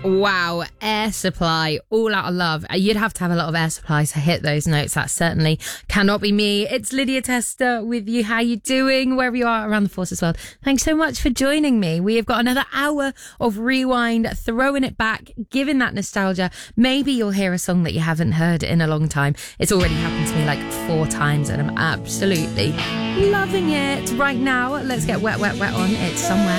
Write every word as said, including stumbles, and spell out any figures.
Wow, Air Supply, All Out of Love. You'd have to have a lot of Air Supply to hit those notes. That certainly cannot be me. It's Lydia Tester with you. How you doing? Wherever you are around the Forces world. Thanks so much for joining me. We have got another hour of rewind, throwing it back, giving that nostalgia. Maybe you'll hear a song that you haven't heard in a long time. It's already happened to me like four times and I'm absolutely loving it. Right now, let's get Wet, Wet, Wet on. It's Somewhere